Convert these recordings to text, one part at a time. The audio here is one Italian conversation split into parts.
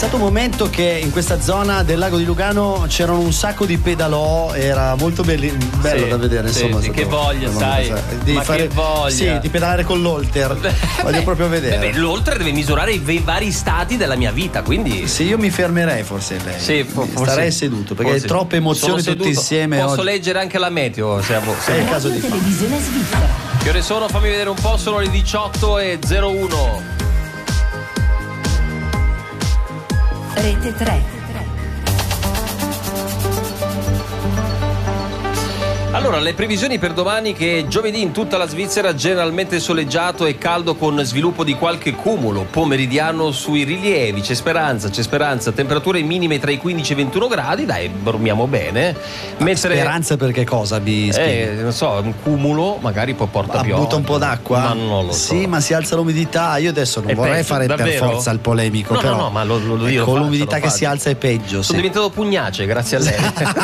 stato un momento che in questa zona del lago di Lugano c'erano un sacco di pedalò, era molto bello da vedere, insomma. Sì, che voglia, sai. Che voglia. Sì, di pedalare con l'Holter. Voglio proprio vedere. Beh, l'Holter deve misurare i vari stati della mia vita, quindi. Sì, io mi fermerei forse lei. Sì, starei seduto perché forse. è troppe emozioni tutte insieme. Posso oggi. leggere anche la meteo, se è il caso di televisione svizzera. Che ore sono? Fammi vedere un po', sono le 18:01. Rete 3. Allora, le previsioni per domani: che giovedì in tutta la Svizzera generalmente soleggiato e caldo con sviluppo di qualche cumulo pomeridiano sui rilievi, c'è speranza, temperature minime tra i 15 e i 21 gradi, dai, dormiamo bene. Mentre speranza per che cosa? Non so, un cumulo magari poi porta più. Butta un po' d'acqua? Ma non lo so. Sì, ma si alza l'umidità. Io adesso non vorrei fare davvero? per forza il polemico, no, però no, ma lo dico. Con l'umidità che si alza è peggio. Sono diventato pugnace, grazie a lei.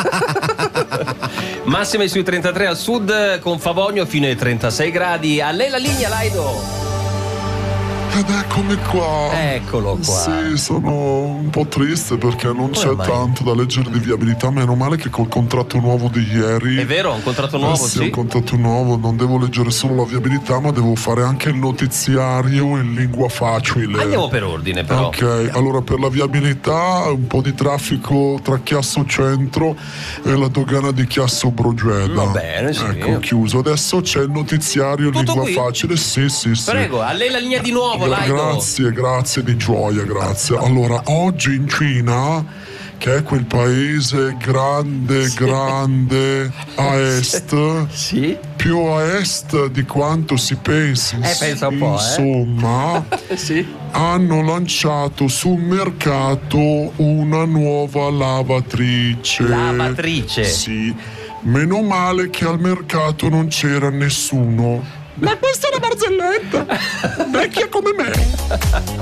Massime sui 33 al sud, con Favogno fino ai 36 gradi. A lei la linea, Laido. Ed eccomi qua. Eccolo qua. Sì, sono un po' triste perché non c'è tanto da leggere di viabilità. Meno male che col contratto nuovo di ieri. È vero, un contratto nuovo, sì. Un contratto nuovo, non devo leggere solo la viabilità, ma devo fare anche il notiziario in lingua facile. Andiamo per ordine, però. Ok, allora per la viabilità un po' di traffico tra Chiasso Centro e la dogana di Chiasso Brogeda. Va bene, sì. Ecco, chiuso. Adesso c'è il notiziario in lingua facile. Sì. Prego, a lei la linea di nuovo. Grazie di gioia, grazie. Allora, oggi in Cina, che è quel paese grande a est, sì, più a est di quanto si pensi, pensa un po', insomma, sì, hanno lanciato sul mercato una nuova lavatrice. Lavatrice? Sì, meno male che al mercato non c'era nessuno. Ma questa è una barzelletta, vecchia come me.